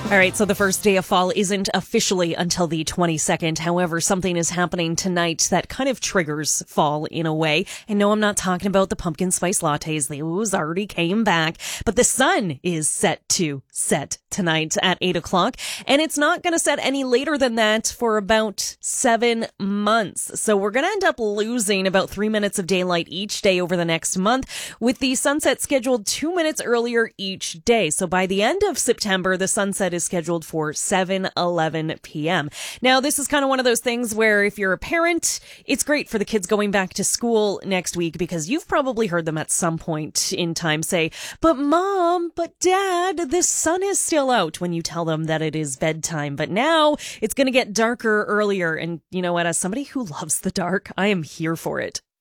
All right, so the first day of fall isn't officially until the 22nd. However, something is happening tonight that kind of triggers fall in a way. And no, I'm not talking about the pumpkin spice lattes. Those already came back. But the sun is set to set tonight at 8 o'clock. And it's not going to set any later than that for about 7 months. So we're going to end up losing about 3 minutes of daylight each day over the next month, with the sunset scheduled 2 minutes earlier each day. So by the end of September, the sunset is scheduled for 7:11 p.m. Now, this is kind of one of those things where if you're a parent, it's great for the kids going back to school next week, because you've probably heard them at some point in time say, "But mom, but dad, the sun is still out," when you tell them that it is bedtime. But now it's going to get darker earlier. And you know what? As somebody who loves the dark, I am here for it.